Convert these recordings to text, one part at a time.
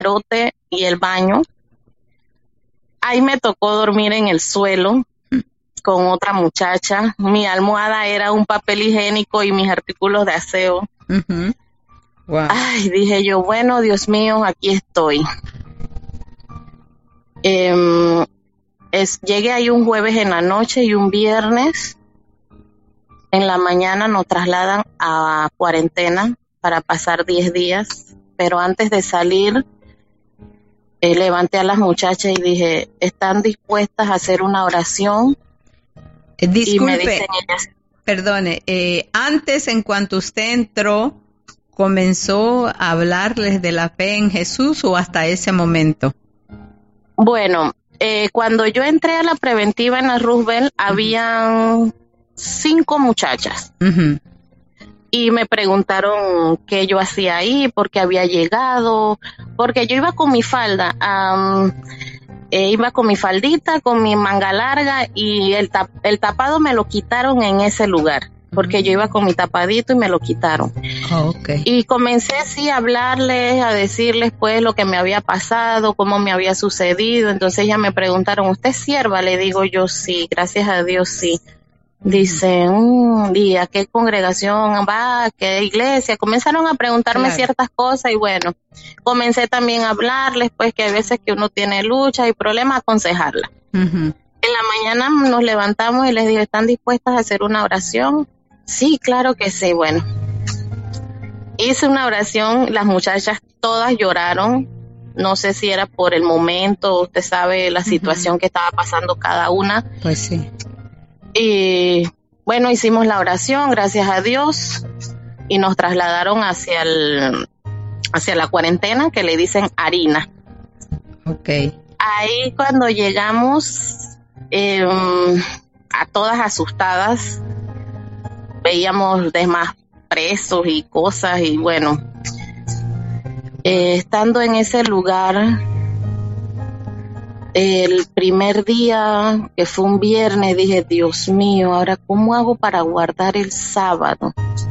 camarote y el baño. Ahí me tocó dormir en el suelo con otra muchacha. Mi almohada era un papel higiénico y mis artículos de aseo. Uh-huh. Wow. Ay, dije yo, bueno, Dios mío, aquí estoy. Llegué ahí un jueves en la noche y un viernes en la mañana nos trasladan a cuarentena para pasar 10 días, pero antes de salir levanté a las muchachas y dije, ¿están dispuestas a hacer una oración? Disculpe, y me dicen ellas, perdone, antes en cuanto usted entró, ¿comenzó a hablarles de la fe en Jesús o hasta ese momento? Bueno, cuando yo entré a la preventiva en la Roosevelt, habían 5 muchachas. Uh-huh. Y me preguntaron qué yo hacía ahí, por qué había llegado, porque yo iba con mi falda, iba con mi faldita, con mi manga larga y el tapado me lo quitaron en ese lugar, porque yo iba con mi tapadito y me lo quitaron. Oh, okay. Y comencé así a hablarles, a decirles pues lo que me había pasado, cómo me había sucedido. Entonces ellas me preguntaron, ¿usted es sierva? Le digo yo, sí, gracias a Dios, sí. Dicen, ¿y a qué congregación va? ¿A qué iglesia? Comenzaron a preguntarme ciertas cosas y bueno, comencé también a hablarles, pues que hay veces que uno tiene luchas y problemas, aconsejarlas. Uh-huh. En la mañana nos levantamos y les dije, ¿están dispuestas a hacer una oración? Sí, claro que sí. Bueno, hice una oración, las muchachas todas lloraron, no sé si era por el momento, usted sabe la situación que estaba pasando cada una. Pues sí. Y bueno, hicimos la oración, gracias a Dios, y nos trasladaron hacia la cuarentena, que le dicen harina. Okay. Ahí cuando llegamos, a todas asustadas, veíamos demás presos y cosas, y bueno, estando en ese lugar, el primer día, que fue un viernes, dije, Dios mío, ahora ¿cómo hago para guardar el sábado?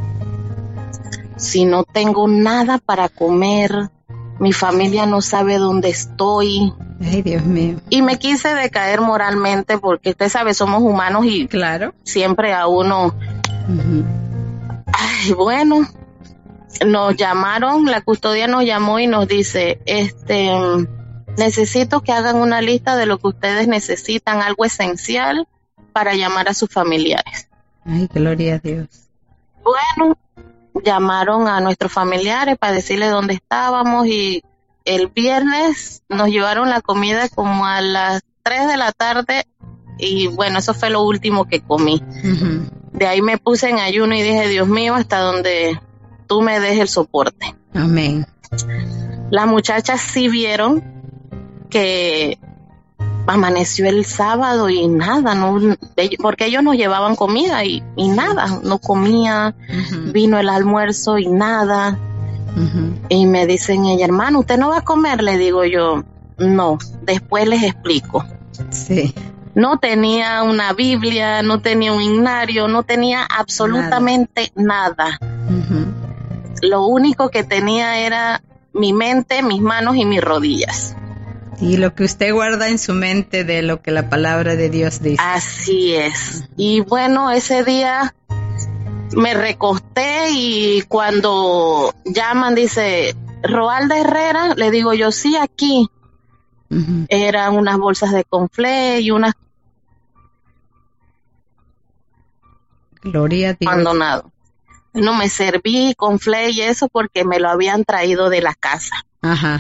Si no tengo nada para comer, mi familia no sabe dónde estoy. Ay, Dios mío. Y me quise decaer moralmente porque usted sabe, somos humanos y claro, siempre a uno... Uh-huh. Ay, bueno, nos llamaron, la custodia nos llamó y nos dice, necesito que hagan una lista de lo que ustedes necesitan, algo esencial para llamar a sus familiares. Ay, gloria a Dios. Bueno, llamaron a nuestros familiares para decirles dónde estábamos y el viernes nos llevaron la comida como a las 3 de la tarde y bueno, eso fue lo último que comí. Uh-huh. De ahí me puse en ayuno y dije, Dios mío, hasta donde tú me des el soporte. Amén. Las muchachas sí vieron que amaneció el sábado y nada, no, porque ellos nos llevaban comida y nada, no comía. Uh-huh. Vino el almuerzo y nada. Uh-huh. Y me dicen ella, hermano, ¿usted no va a comer? Le digo yo, no, después les explico. Sí. No tenía una Biblia, no tenía un himnario, no tenía absolutamente nada. Uh-huh. Lo único que tenía era mi mente, mis manos y mis rodillas. Y lo que usted guarda en su mente de lo que la palabra de Dios dice. Así es. Y bueno, ese día me recosté y cuando llaman, dice, Roalda Herrera, le digo yo, sí, aquí. Uh-huh. Eran unas bolsas de conflé y unas... Gloria a Dios. Abandonado. No me serví conflé y eso porque me lo habían traído de la casa. Ajá.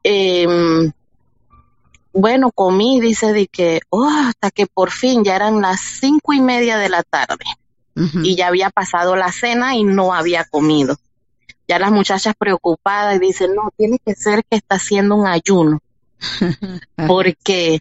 Bueno, comí, dice de que, hasta que por fin ya eran las 5:30 de la tarde. Uh-huh. Y ya había pasado la cena y no había comido. Ya las muchachas preocupadas y dicen, no, tiene que ser que está haciendo un ayuno. Porque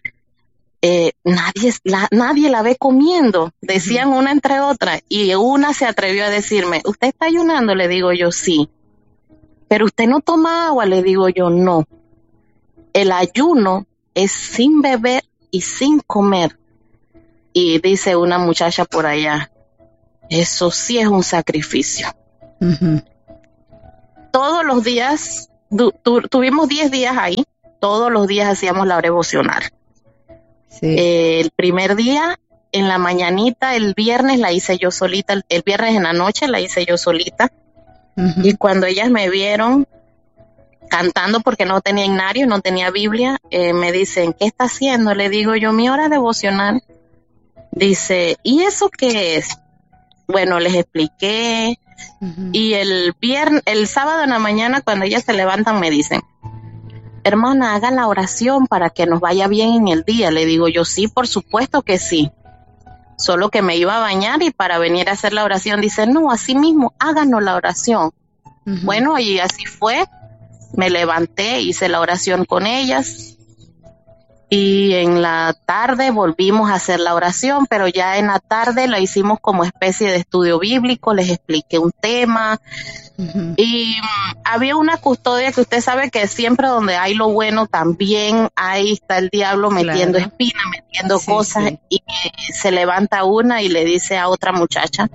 nadie la ve comiendo, decían una entre otras. Y una se atrevió a decirme, ¿usted está ayunando? Le digo yo, sí. ¿Pero usted no toma agua? Le digo yo, no. El ayuno es sin beber y sin comer. Y dice una muchacha por allá, eso sí es un sacrificio. Uh-huh. Todos los días tuvimos 10 días ahí, todos los días hacíamos la hora devocional. Sí. El primer día, en la mañanita, el viernes la hice yo solita, el viernes en la noche la hice yo solita. Ujú. Y cuando ellas me vieron cantando, porque no tenía himnario, no tenía Biblia, me dicen, ¿qué está haciendo? Le digo yo, mi hora devocional. Dice, ¿y eso qué es? Bueno, les expliqué. Ujú. Y el sábado en la mañana, cuando ellas se levantan, me dicen, hermana, hagan la oración para que nos vaya bien en el día. Le digo yo, sí, por supuesto que sí. Solo que me iba a bañar y para venir a hacer la oración, dice, no, así mismo, háganos la oración. Ujú. Bueno, y así fue. Me levanté, hice la oración con ellas. Y en la tarde volvimos a hacer la oración, pero ya en la tarde la hicimos como especie de estudio bíblico, les expliqué un tema. Ujú. Y había una custodia que usted sabe que siempre donde hay lo bueno también ahí está el diablo metiendo Claro. espinas, metiendo Sí, cosas, sí. y se levanta una y le dice a otra muchacha,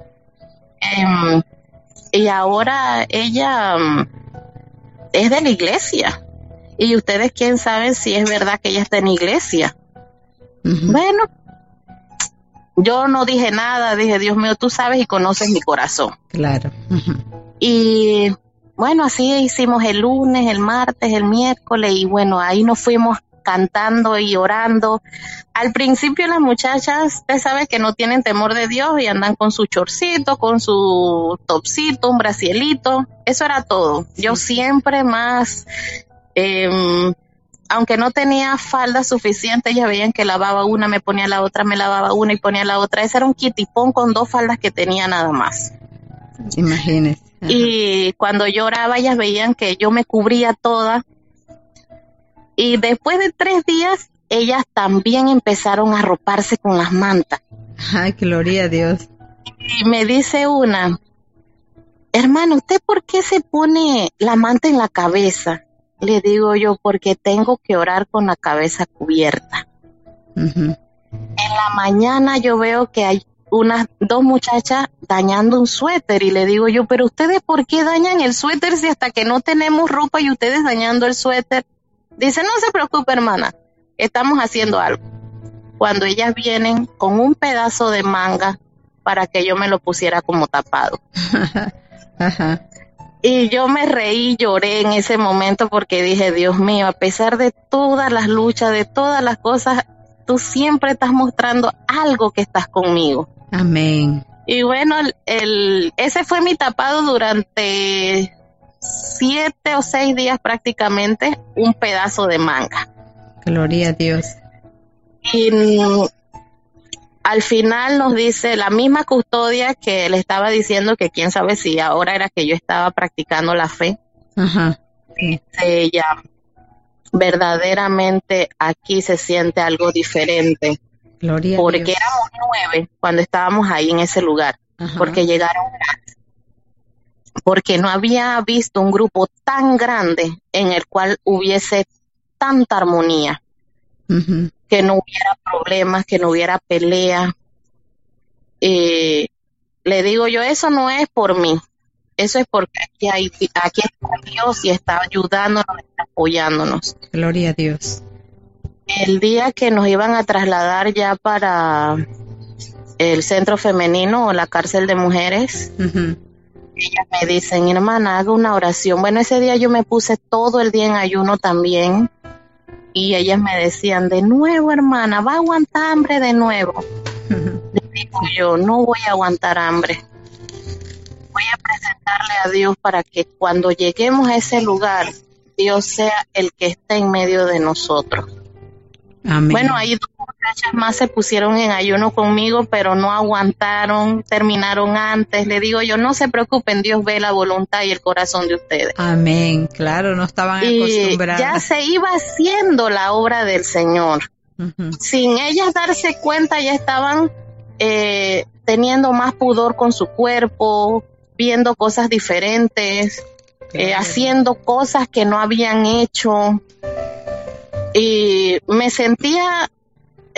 y ahora ella es de la iglesia. Y ustedes quién saben si es verdad que ella está en la iglesia. Ujú. Bueno, yo no dije nada, dije, Dios mío, tú sabes y conoces mi corazón. Claro. Ujú. Y bueno, así hicimos el lunes, el martes, el miércoles, y bueno, ahí nos fuimos cantando y orando. Al principio las muchachas, usted sabe que no tienen temor de Dios y andan con su chorcito, con su topsito, un bracielito, eso era todo. Yo Sí. siempre más, aunque no tenía falda suficiente, ellas veían que lavaba una, me ponía la otra, me lavaba una y ponía la otra. Ese era un kitipón con 2 faldas que tenía nada más. Imagínese. Ajá. Y cuando lloraba, ellas veían que yo me cubría toda. Y después de 3 días, ellas también empezaron a arroparse con las mantas. Ay, gloria a Dios. Y me dice una, hermano, ¿usted por qué se pone la manta en la cabeza? Le digo yo, porque tengo que orar con la cabeza cubierta. Ujú. En la mañana yo veo que hay unas 2 muchachas dañando un suéter y le digo yo, pero ustedes ¿por qué dañan el suéter si hasta que no tenemos ropa y ustedes dañando el suéter? Dice, no se preocupe, hermana, estamos haciendo algo. Cuando ellas vienen con un pedazo de manga para que yo me lo pusiera como tapado. Ajá. Y yo me reí, lloré en ese momento porque dije, Dios mío, a pesar de todas las luchas, de todas las cosas, tú siempre estás mostrando algo que estás conmigo. Amén. Y bueno, ese fue mi tapado durante 7 o 6 días prácticamente, un pedazo de manga. Gloria a Dios. Y al final nos dice la misma custodia que le estaba diciendo que quién sabe si ahora era que yo estaba practicando la fe. Ajá. Sí. Ella, verdaderamente aquí se siente algo diferente. Gloria a Porque Dios. éramos 9 cuando estábamos ahí en ese lugar. Ajá. Porque llegaron más. Porque no había visto un grupo tan grande en el cual hubiese tanta armonía. Ujú. Que no hubiera problemas, que no hubiera pelea. Le digo yo, eso no es por mí, eso es porque aquí está Dios y está ayudándonos, está apoyándonos. Gloria a Dios. El día que nos iban a trasladar ya para el centro femenino o la cárcel de mujeres, Ujú. ellas me dicen, hermana, haga una oración. Bueno, ese día yo me puse todo el día en ayuno también. Y ellas me decían, de nuevo, hermana, ¿va a aguantar hambre de nuevo? Ujú. Le digo yo, no voy a aguantar hambre. Voy a presentarle a Dios para que cuando lleguemos a ese lugar, Dios sea el que esté en medio de nosotros. Amén. Bueno, ahí 2 muchachas más se pusieron en ayuno conmigo, pero no aguantaron, terminaron antes. Le digo yo, no se preocupen, Dios ve la voluntad y el corazón de ustedes. Amén. Claro, no estaban Y acostumbradas. ya se iba haciendo la obra del Señor. Ujú. Sin ellas darse cuenta, ya estaban teniendo más pudor con su cuerpo, viendo cosas diferentes, Claro. haciendo cosas que no habían hecho. Y me sentía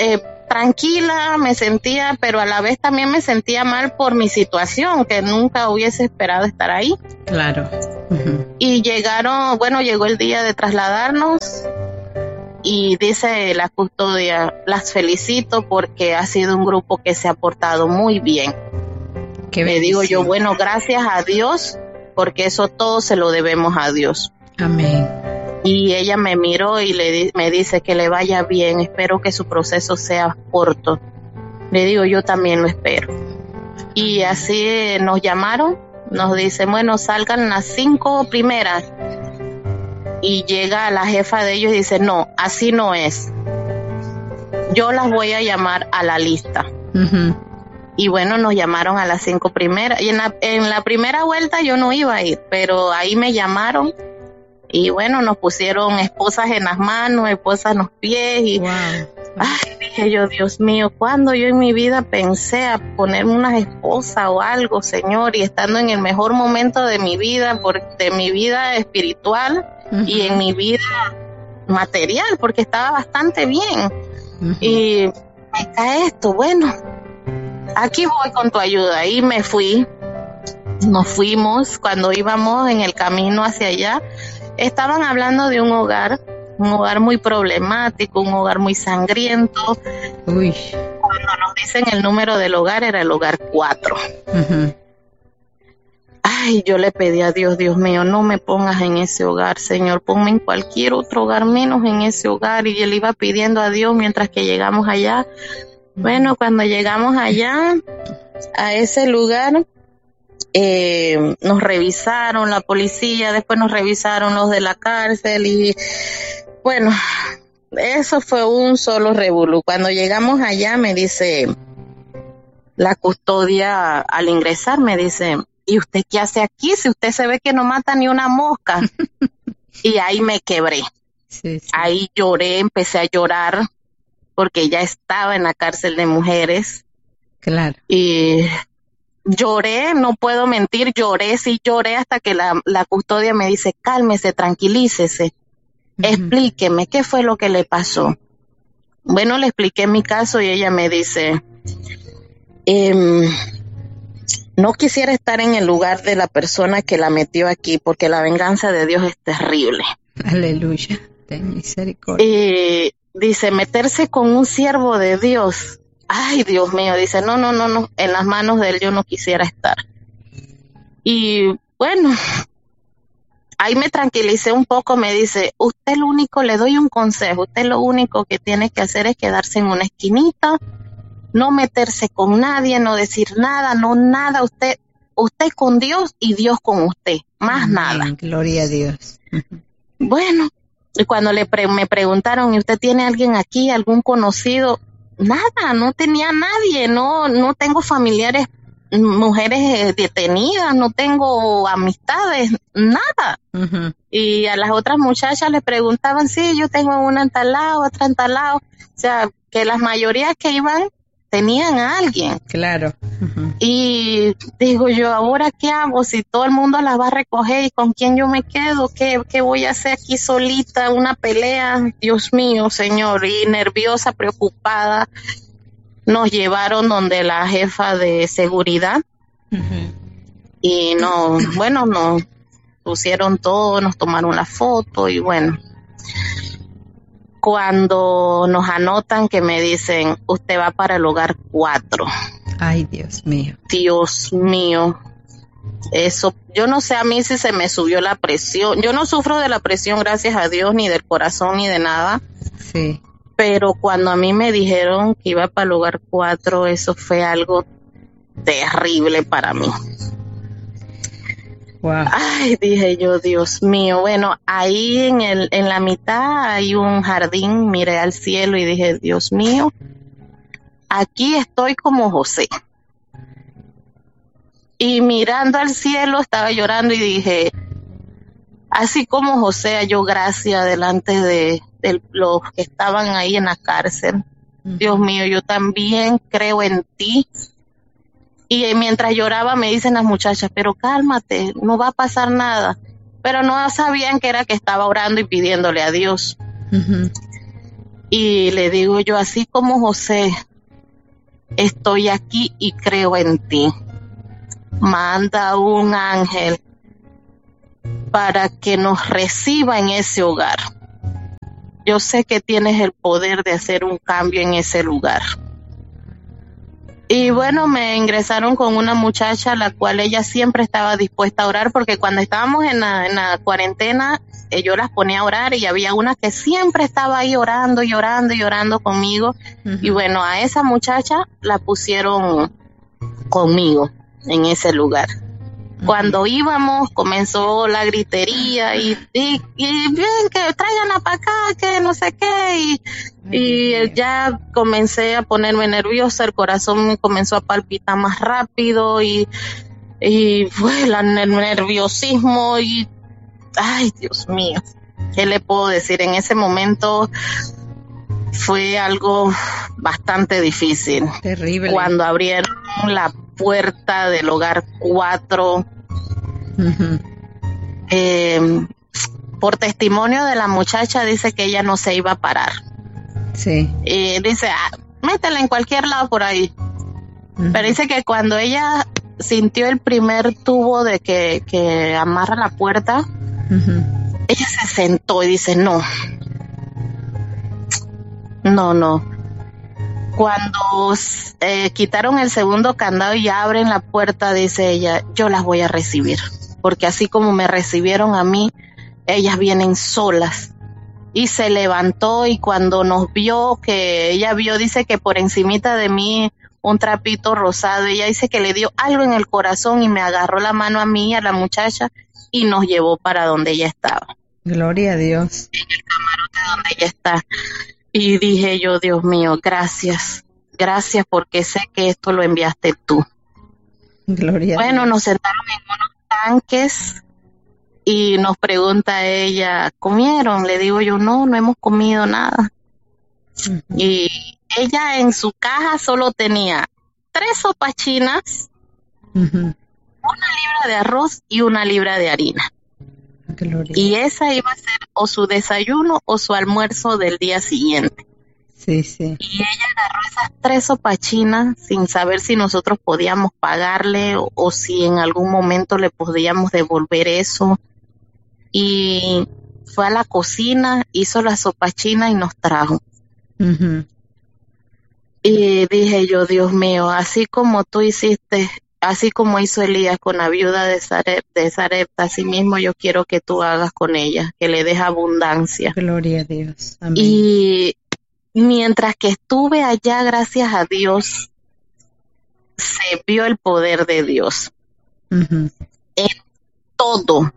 tranquila, me sentía, pero a la vez también me sentía mal por mi situación, que nunca hubiese esperado estar ahí. Claro. Y llegó el día de trasladarnos y dice la custodia, las felicito porque ha sido un grupo que se ha portado muy bien. Le digo yo, bueno, gracias a Dios, porque eso todo se lo debemos a Dios. Amén. Y ella me miró y me dice que le vaya bien, espero que su proceso sea corto. Le digo, yo también lo espero. Y así nos llamaron, nos dicen, bueno, salgan las 5 primeras. Y llega la jefa de ellos y dice, no, así no es. Yo las voy a llamar a la lista. Y bueno, nos llamaron a las 5 primeras. Y en la primera vuelta yo no iba a ir, pero ahí me llamaron. Y bueno, nos pusieron esposas en las manos, esposas en los pies. Y ay, dije yo, Dios mío, ¿cuándo yo en mi vida pensé a ponerme una esposa o algo, Señor? Y estando en el mejor momento de mi vida, de mi vida espiritual y en mi vida material, porque estaba bastante bien. Y me cae esto, bueno, aquí voy con tu ayuda. Y me fui, nos fuimos, cuando íbamos en el camino hacia allá, estaban hablando de un hogar muy problemático, un hogar muy sangriento. Uy. Cuando nos dicen el número del hogar, era el hogar 4. Ay, yo le pedí a Dios, Dios mío, no me pongas en ese hogar, Señor, ponme en cualquier otro hogar, menos en ese hogar. Y él iba pidiendo a Dios mientras que llegamos allá. Bueno, cuando llegamos allá, a ese lugar, nos revisaron la policía, después nos revisaron los de la cárcel y bueno, eso fue un solo revolú. Cuando llegamos allá me dice la custodia al ingresar, me dice, ¿y usted qué hace aquí? Si usted se ve que no mata ni una mosca. Y ahí me quebré. Sí. Ahí lloré, empecé a llorar porque ya estaba en la cárcel de mujeres. Claro. Y lloré, no puedo mentir, lloré hasta que la custodia me dice, cálmese, tranquilícese, explíqueme, ¿qué fue lo que le pasó? Bueno, le expliqué mi caso y ella me dice, no quisiera estar en el lugar de la persona que la metió aquí, porque la venganza de Dios es terrible. Aleluya, ten misericordia. Dice, meterse con un siervo de Dios. Ay, Dios mío, dice, no, en las manos de él yo no quisiera estar. Y bueno, ahí me tranquilicé un poco, me dice, usted lo único, le doy un consejo, usted lo único que tiene que hacer es quedarse en una esquinita, no meterse con nadie, no decir nada, no nada, usted con Dios y Dios con usted, más nada. Gloria a Dios. Bueno, y cuando me preguntaron, ¿y usted tiene alguien aquí, algún conocido? Nada, no tenía nadie, no tengo familiares, mujeres detenidas, no tengo amistades, nada. Y a las otras muchachas les preguntaban, sí, yo tengo una en tal lado, otra en tal lado. O sea, que las mayorías que iban tenían a alguien. Claro. Y digo yo, ¿ahora qué hago? Si todo el mundo las va a recoger, ¿y con quién yo me quedo? ¿Qué voy a hacer aquí solita? Una pelea, Dios mío, Señor. Y nerviosa, preocupada, nos llevaron donde la jefa de seguridad. Y nos pusieron todo, nos tomaron la foto y bueno. Cuando nos anotan que me dicen, usted va para el hogar 4. Ay, Dios mío. Dios mío. Eso, yo no sé a mí si se me subió la presión. Yo no sufro de la presión, gracias a Dios, ni del corazón, ni de nada. Sí. Pero cuando a mí me dijeron que iba para el hogar 4, eso fue algo terrible para mí. Wow. Ay, dije yo, Dios mío. Bueno, ahí en la mitad hay un jardín, miré al cielo y dije, Dios mío, aquí estoy como José. Y mirando al cielo estaba llorando y dije, así como José halló gracia delante de los que estaban ahí en la cárcel. Dios mío, yo también creo en ti. Y mientras lloraba me dicen las muchachas, pero cálmate, no va a pasar nada. Pero no sabían que era que estaba orando y pidiéndole a Dios. Y le digo yo, así como José, estoy aquí y creo en ti. Manda un ángel para que nos reciba en ese hogar. Yo sé que tienes el poder de hacer un cambio en ese lugar. Y bueno, me ingresaron con una muchacha, la cual ella siempre estaba dispuesta a orar, porque cuando estábamos en la cuarentena, yo las ponía a orar y había una que siempre estaba ahí orando y orando y orando conmigo. Y bueno, a esa muchacha la pusieron conmigo en ese lugar. Cuando íbamos comenzó la gritería y bien que traiganla para acá, que no sé qué, y ya comencé a ponerme nerviosa, el corazón me comenzó a palpitar más rápido y fue el nerviosismo y ay, Dios mío, ¿qué le puedo decir? En ese momento fue algo bastante difícil. Terrible. Cuando abrieron la puerta del hogar 4, por testimonio de la muchacha, dice que ella no se iba a parar. Sí. Dice, métela en cualquier lado por ahí. Pero dice que cuando ella sintió el primer tubo de que amarra la puerta, ella se sentó y dice, no. Cuando quitaron el segundo candado y abren la puerta, dice ella, yo las voy a recibir, porque así como me recibieron a mí, ellas vienen solas. Y se levantó y cuando nos vio, que ella vio, dice que por encimita de mí un trapito rosado, ella dice que le dio algo en el corazón y me agarró la mano a mí y a la muchacha y nos llevó para donde ella estaba. Gloria a Dios. En el camarote donde ella está. Y dije yo, Dios mío, gracias porque sé que esto lo enviaste tú. Gloria a Bueno, Dios. nos sentaron en unos tanques y nos pregunta ella, ¿comieron? Le digo yo, no hemos comido nada. Y ella en su caja solo tenía 3 sopas chinas, 1 libra de arroz y 1 libra de harina. Gloria. Y esa iba a ser o su desayuno o su almuerzo del día siguiente. Sí. Y ella agarró esas 3 sopas chinas sin saber si nosotros podíamos pagarle o si en algún momento le podíamos devolver eso. Y fue a la cocina, hizo la sopa china y nos trajo. Y dije yo, Dios mío, así como tú hiciste, así como hizo Elías con la viuda de Sarepta, así mismo yo quiero que tú hagas con ella, que le des abundancia. Gloria a Dios. Amén. Y mientras que estuve allá, gracias a Dios, se vio el poder de Dios. En todo.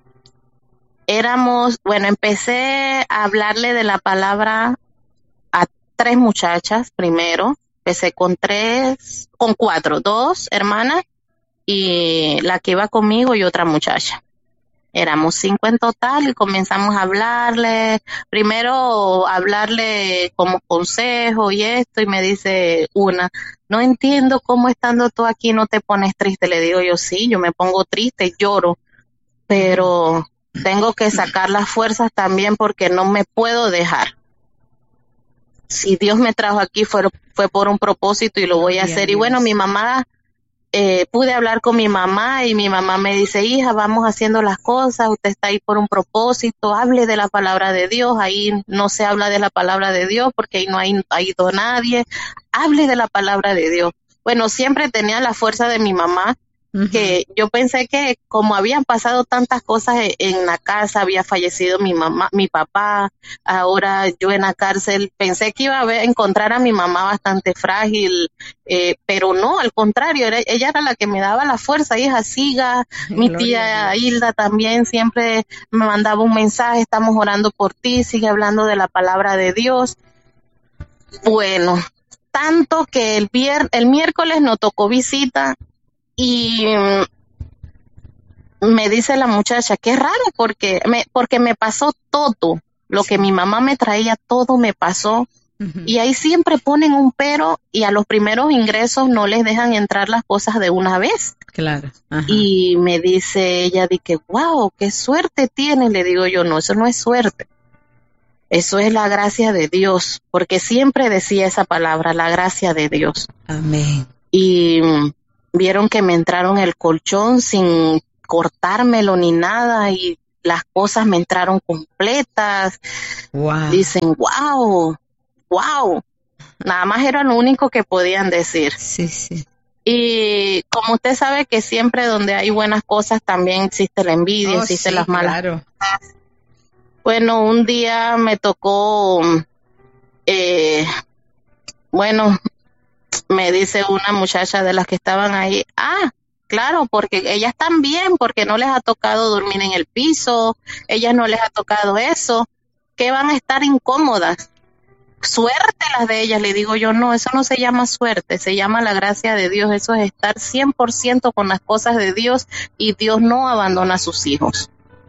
Empecé a hablarle de la palabra a 3 muchachas primero. Empecé con 4, 2 hermanas y la que iba conmigo y otra muchacha. Éramos 5 en total y comenzamos a hablarle, primero hablarle como consejo y esto, y me dice una, no entiendo cómo estando tú aquí no te pones triste. Le digo yo, sí, yo me pongo triste, lloro, pero tengo que sacar las fuerzas también porque no me puedo dejar. Si Dios me trajo aquí fue por un propósito y lo voy a hacer. Y bueno, mi mamá, pude hablar con mi mamá y mi mamá me dice, hija, vamos haciendo las cosas, usted está ahí por un propósito, hable de la palabra de Dios, ahí no se habla de la palabra de Dios porque ahí no ha ido nadie, hable de la palabra de Dios. Bueno, siempre tenía la fuerza de mi mamá, que yo pensé que como habían pasado tantas cosas en la casa, había fallecido mi papá, ahora yo en la cárcel, pensé que iba a encontrar a mi mamá bastante frágil, pero no, al contrario, ella era la que me daba la fuerza, hija, siga. Mi tía Hilda también siempre me mandaba un mensaje, estamos orando por ti, sigue hablando de la palabra de Dios. Bueno, tanto que el miércoles nos tocó visita. Y me dice la muchacha, qué raro, porque me pasó todo, lo que mi mamá me traía, todo me pasó. Y ahí siempre ponen un pero y a los primeros ingresos no les dejan entrar las cosas de una vez. Claro. Y me dice ella, de que, wow, qué suerte tienes. Le digo yo, no, eso no es suerte. Eso es la gracia de Dios, porque siempre decía esa palabra, la gracia de Dios. Amén. Y vieron que me entraron el colchón sin cortármelo ni nada y las cosas me entraron completas. Wow. Dicen, wow. Nada más era lo único que podían decir. Sí, sí. Y como usted sabe que siempre donde hay buenas cosas también existe la envidia, existen las malas. Claro. Bueno, un día me tocó, me dice una muchacha de las que estaban ahí, claro, porque ellas también, porque no les ha tocado dormir en el piso, ellas no les ha tocado eso, que van a estar incómodas. Suerte las de ellas, le digo yo, no, eso no se llama suerte, se llama la gracia de Dios, eso es estar 100% con las cosas de Dios y Dios no abandona a sus hijos.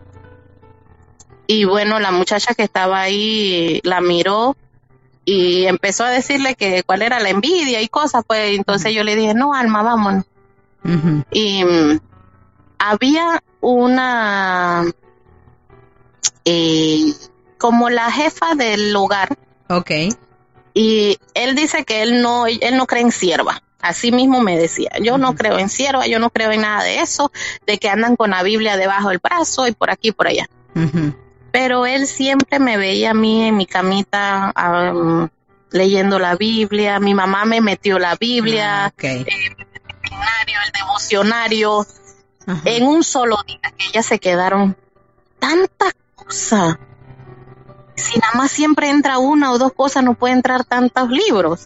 Y bueno, la muchacha que estaba ahí la miró y empezó a decirle que cuál era la envidia y cosas, pues entonces yo le dije, no, Alma, vámonos. Y había una, como la jefa del hogar. Okay. Y él dice que él no cree en sierva. Así mismo me decía, yo no creo en sierva, yo no creo en nada de eso, de que andan con la Biblia debajo del brazo y por aquí y por allá. Pero él siempre me veía a mí en mi camita leyendo la Biblia. Mi mamá me metió la Biblia, el devocionario, en un solo día, que ellas se quedaron tantas cosas. Si nada más siempre entra una o dos cosas, no puede entrar tantos libros.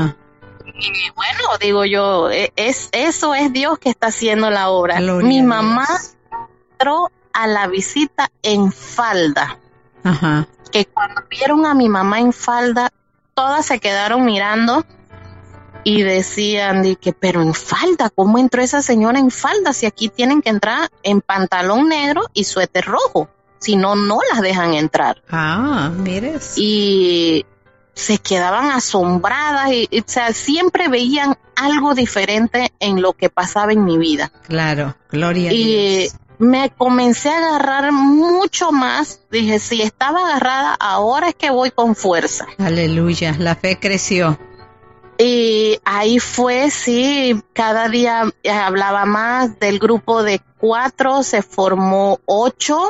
Y bueno, digo yo, eso es Dios que está haciendo la obra. Gloria Mi a mamá Dios. entró a la visita en falda. Que cuando vieron a mi mamá en falda, todas se quedaron mirando y decían, pero en falda, ¿cómo entró esa señora en falda? Si aquí tienen que entrar en pantalón negro y suéter rojo. Si no, no las dejan entrar. Mires. Y se quedaban asombradas y o sea, siempre veían algo diferente en lo que pasaba en mi vida. Claro, gloria a Dios. Y me comencé a agarrar mucho más. Dije, si estaba agarrada, ahora es que voy con fuerza. Aleluya, la fe creció. Y ahí fue, sí, cada día hablaba más. Del grupo de 4 se formó 8.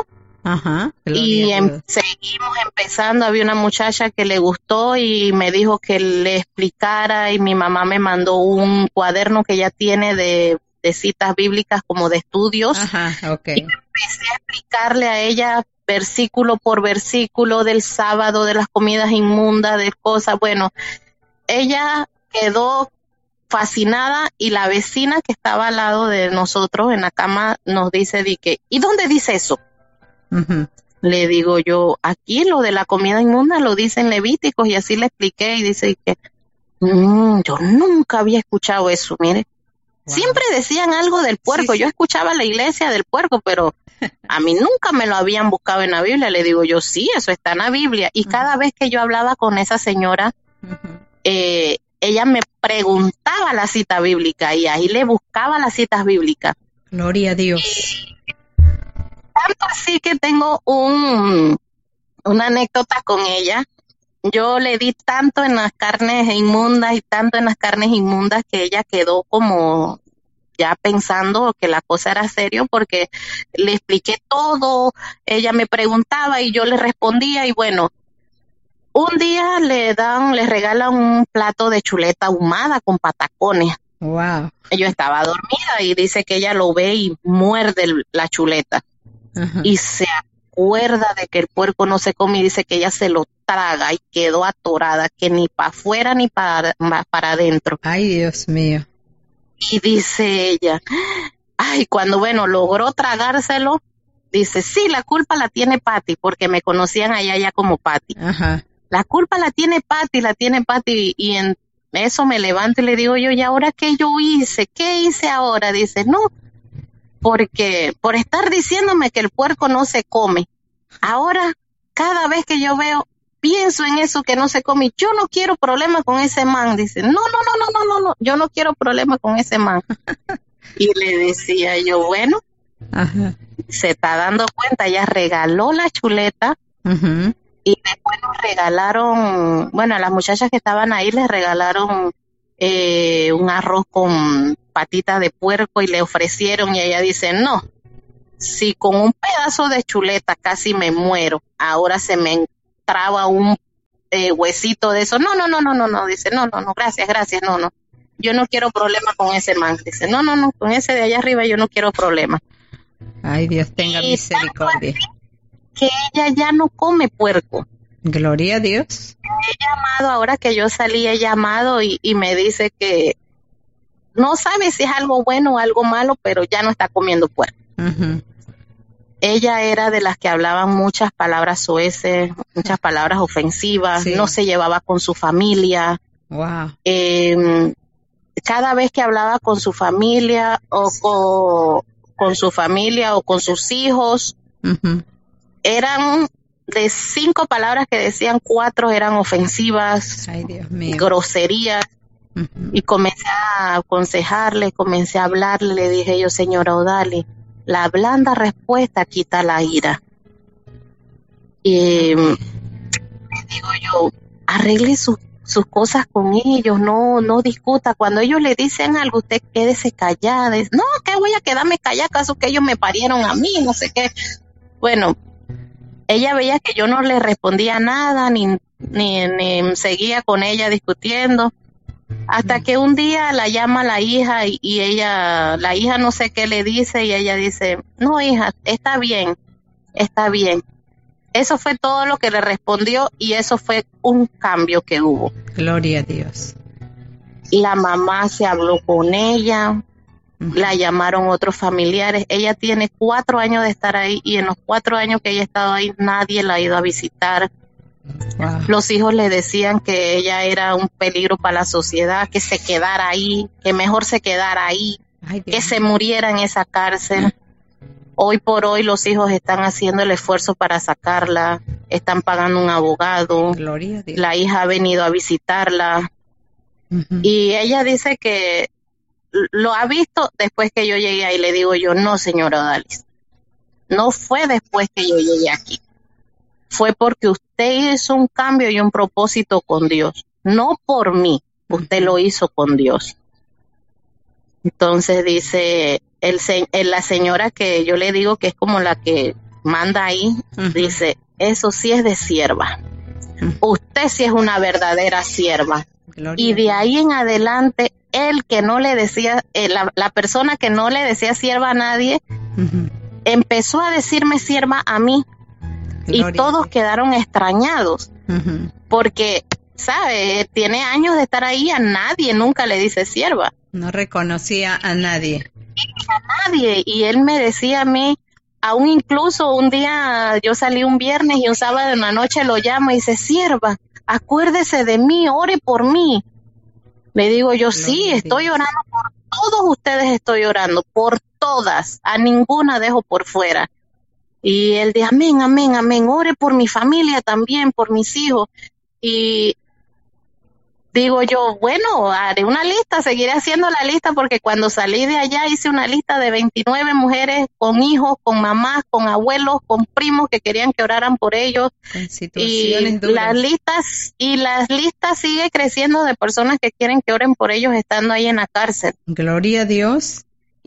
Y seguimos empezando. Había una muchacha que le gustó y me dijo que le explicara, y mi mamá me mandó un cuaderno que ella tiene de citas bíblicas como de estudios. Y empecé a explicarle a ella versículo por versículo del sábado, de las comidas inmundas, de cosas. Bueno, ella quedó fascinada y la vecina que estaba al lado de nosotros en la cama nos dice, ¿y dónde dice eso? Le digo yo, aquí lo de la comida inmunda lo dice en Levíticos, y así le expliqué, y dice que yo nunca había escuchado eso, mire. Siempre decían algo del puerco. Yo escuchaba la iglesia del puerco, pero a mí nunca me lo habían buscado en la Biblia. Le digo yo, sí, eso está en la Biblia. Y cada vez que yo hablaba con esa señora, ella me preguntaba la cita bíblica y ahí le buscaba las citas bíblicas. Gloria a Dios. Tanto así que tengo una anécdota con ella. Yo le di tanto en las carnes inmundas y tanto en las carnes inmundas que ella quedó como ya pensando que la cosa era serio, porque le expliqué todo. Ella me preguntaba y yo le respondía, y bueno, un día le regalan un plato de chuleta ahumada con patacones. Wow. Yo estaba dormida y dice que ella lo ve y muerde la chuleta. Y se acuerda de que el puerco no se come y dice que ella se lo traga y quedó atorada, que ni para afuera ni para adentro. Ay, Dios mío. Y dice ella, cuando logró tragárselo, dice, sí, la culpa la tiene Pati, porque me conocían allá ya como Pati. La culpa la tiene Pati, y en eso me levanto y le digo yo, ¿y ahora qué yo hice? ¿Qué hice ahora? Dice, no, porque por estar diciéndome que el puerco no se come, ahora cada vez que yo pienso en eso que no se come, yo no quiero problema con ese man. Dice, no, yo no quiero problema con ese man. Y le decía yo, bueno, se está dando cuenta, ella regaló la chuleta Y después nos regalaron, bueno, a las muchachas que estaban ahí les regalaron un arroz con patitas de puerco y le ofrecieron y ella dice, no, si con un pedazo de chuleta casi me muero, ahora se me entraba un huesito de eso, no, dice, no, gracias, no, yo no quiero problema con ese man, dice, no, con ese de allá arriba yo no quiero problema. Ay, Dios tenga misericordia. Que ella ya no come puerco. Gloria a Dios. He llamado, ahora que yo salí, he llamado y me dice que no sabe si es algo bueno o algo malo, pero ya no está comiendo puerco. Uh-huh. Ella era de las que hablaban muchas palabras soeces, muchas palabras ofensivas, sí. No se llevaba con su familia. Wow. Cada vez que hablaba con su familia o con su familia o con sus hijos, uh-huh. Eran de 5 palabras que decían, 4 eran ofensivas. Ay, Dios mío. Groserías. Uh-huh. Y comencé a aconsejarle, comencé a hablarle, le dije yo, señora Odalis, la blanda respuesta quita la ira. Y me digo yo, arregle sus cosas con ellos, no discuta. Cuando ellos le dicen algo, usted quédese callada. No, que voy a quedarme callada, acaso que ellos me parieron a mí, no sé qué. Bueno, ella veía que yo no le respondía nada, ni seguía con ella discutiendo, hasta que un día la llama la hija y ella, la hija no sé qué le dice y ella dice, no hija, está bien. Eso fue todo lo que le respondió y eso fue un cambio que hubo. Gloria a Dios. La mamá se habló con ella. La llamaron otros familiares. Ella tiene 4 años de estar ahí y en los 4 años que ella ha estado ahí nadie la ha ido a visitar. Wow. Los hijos le decían que ella era un peligro para la sociedad, que se quedara ahí, que mejor se quedara ahí. Ay, que se muriera en esa cárcel. Hoy por hoy los hijos están haciendo el esfuerzo para sacarla, están pagando un abogado. Gloria a Dios. La hija ha venido a visitarla. Uh-huh. Y ella dice que lo ha visto después que yo llegué ahí. Le digo yo, no, señora Odalis, no fue después que yo llegué aquí, fue porque usted hizo un cambio y un propósito con Dios, no por mí, usted lo hizo con Dios. Entonces dice la señora que yo le digo que es como la que manda ahí, uh-huh. Dice, eso sí es de sierva, uh-huh. Usted sí es una verdadera sierva. Gloria. Y de ahí en adelante el que no le decía, la persona que no le decía sierva a nadie, uh-huh. Empezó a decirme sierva a mí. Gloria. Y todos quedaron extrañados, uh-huh. Porque, ¿sabe? Tiene años de estar ahí, a nadie nunca le dice sierva. No reconocía a nadie. A nadie, y él me decía a mí, aún incluso un día, yo salí un viernes y un sábado en la noche lo llamo y dice, sierva, acuérdese de mí, ore por mí. Le digo yo, sí, estoy orando por todos ustedes, estoy orando por todas, a ninguna dejo por fuera. Y él dice, amén, ore por mi familia también, por mis hijos. Y digo yo, bueno, haré una lista, seguiré haciendo la lista, porque cuando salí de allá hice una lista de 29 mujeres con hijos, con mamás, con abuelos, con primos que querían que oraran por ellos. Con situaciones duras. Las listas sigue creciendo de personas que quieren que oren por ellos estando ahí en la cárcel. Gloria a Dios.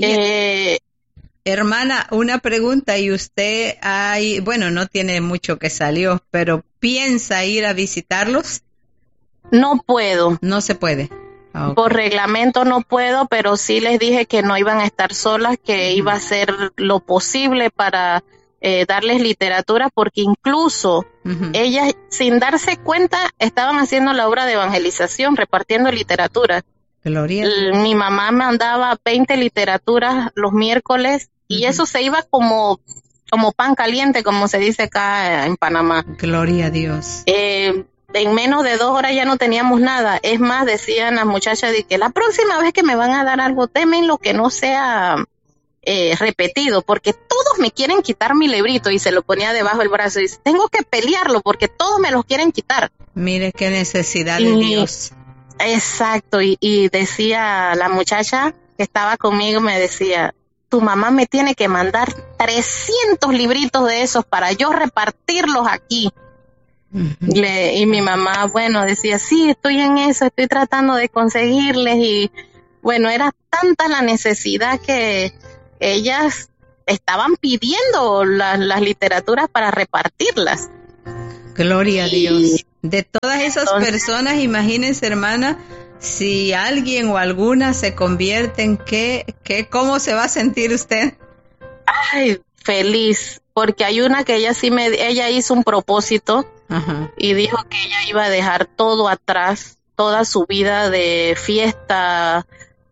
Hermana, una pregunta, y usted no tiene mucho que salió, pero ¿piensa ir a visitarlos? No puedo. No se puede. Okay. Por reglamento no puedo, pero sí les dije que no iban a estar solas, que iba a hacer lo posible para darles literatura, porque incluso ellas, sin darse cuenta, estaban haciendo la obra de evangelización, repartiendo literatura. Gloria. Mi mamá mandaba 20 literaturas los miércoles y eso se iba como pan caliente, como se dice acá en Panamá. Gloria a Dios. En menos de 2 horas ya no teníamos nada. Es más, decían las muchachas de que la próxima vez que me van a dar algo, temen lo que no sea repetido, porque todos me quieren quitar mi librito, y se lo ponía debajo del brazo y dice, tengo que pelearlo porque todos me los quieren quitar. Mire qué necesidad de Dios. Exacto, y decía la muchacha que estaba conmigo, me decía, tu mamá me tiene que mandar 300 libritos de esos para yo repartirlos aquí. Y mi mamá, bueno, decía, sí, estoy en eso, estoy tratando de conseguirles. Y bueno, era tanta la necesidad que ellas estaban pidiendo las literaturas para repartirlas. Gloria a Dios. De todas esas personas, imagínense, hermana, si alguien o alguna se convierten, ¿cómo se va a sentir usted? Ay, feliz, porque hay una que ella hizo un propósito. Ajá. Y dijo que ella iba a dejar todo atrás, toda su vida de fiesta,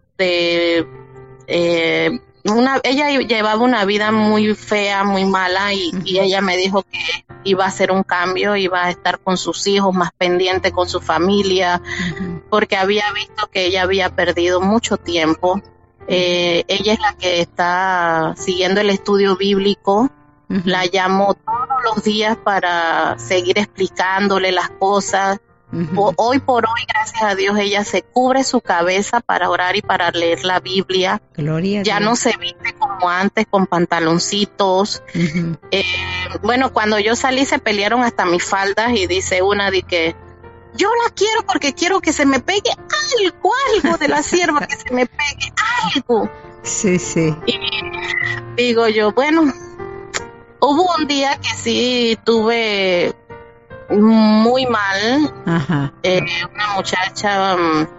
ella llevaba una vida muy fea, muy mala, y ella me dijo que iba a hacer un cambio, iba a estar con sus hijos, más pendiente con su familia, porque había visto que ella había perdido mucho tiempo. Ella es la que está siguiendo el estudio bíblico. La llamo todos los días para seguir explicándole las cosas. Hoy por hoy, gracias a Dios, ella se cubre su cabeza para orar y para leer la Biblia. Gloria a ya Dios. No se viste como antes con pantaloncitos. Bueno, cuando yo salí se pelearon hasta mis faldas y dice una de que yo la quiero porque quiero que se me pegue algo de la sierva, que se me pegue algo. Sí, sí. Y digo yo, bueno, hubo un día que sí tuve muy mal. Ajá. Una muchacha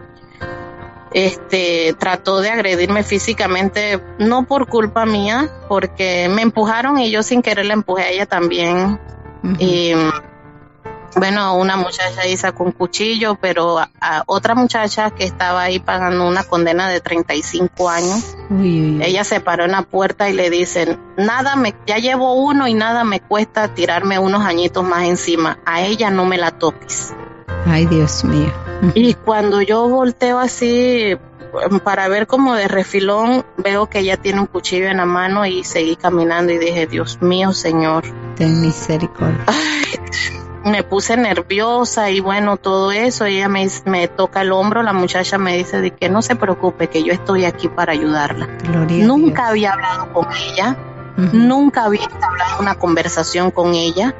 trató de agredirme físicamente, no por culpa mía, porque me empujaron y yo sin querer la empujé a ella también. Y bueno, una muchacha ahí sacó un cuchillo, pero a otra muchacha que estaba ahí pagando una condena de 35 años, ella se paró en la puerta y le dicen, ya llevo uno y nada me cuesta tirarme unos añitos más encima, a ella no me la toques. Ay, Dios mío. Y cuando yo volteo así para ver como de refilón, veo que ella tiene un cuchillo en la mano y seguí caminando y dije, Dios mío, Señor, ten misericordia. Ay, me puse nerviosa y bueno, todo eso. Ella me toca el hombro, la muchacha me dice de que no se preocupe, que yo estoy aquí para ayudarla. Gloria Nunca a Dios. había hablado con ella, nunca había entablado una conversación con ella.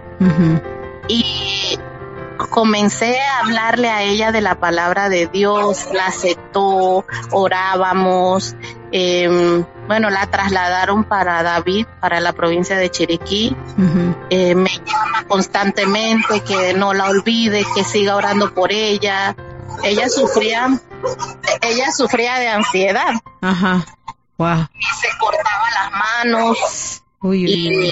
Y comencé a hablarle a ella de la palabra de Dios, la aceptó, orábamos. Bueno, la trasladaron para David, para la provincia de Chiriquí. Me llama constantemente que no la olvide, que siga orando por ella. Ella sufría de ansiedad. Ajá. Wow. Y se cortaba las manos. Uy.